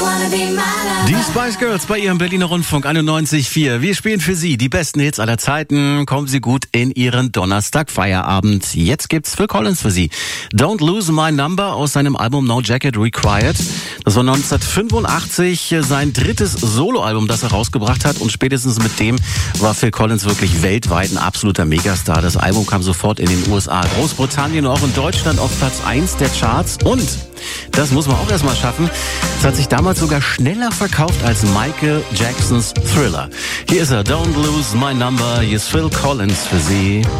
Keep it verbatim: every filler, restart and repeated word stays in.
Die Spice Girls bei ihrem Berliner Rundfunk einundneunzig Komma vier. Wir spielen für Sie die besten Hits aller Zeiten. Kommen Sie gut in Ihren Donnerstag-Feierabend. Jetzt gibt's Phil Collins für Sie. Don't Lose My Number aus seinem Album No Jacket Required. Das war neunzehnhundertfünfundachtzig sein drittes Soloalbum, das er rausgebracht hat. Und spätestens mit dem war Phil Collins wirklich weltweit ein absoluter Megastar. Das Album kam sofort in den U S A, Großbritannien und auch in Deutschland auf Platz eins der Charts. Und das muss man auch erstmal schaffen. Es hat sich damals sogar schneller verkauft als Michael Jacksons Thriller. Hier ist er, Don't Lose My Number. Hier ist Phil Collins für Sie.